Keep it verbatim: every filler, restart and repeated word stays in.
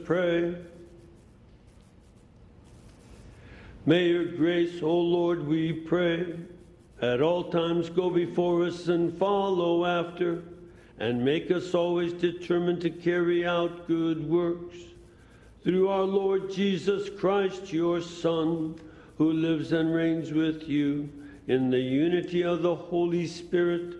Pray. May your grace, O Lord, we pray, at all times go before us and follow after, and make us always determined to carry out good works. Through our Lord Jesus Christ, your Son, who lives and reigns with you in the unity of the Holy Spirit,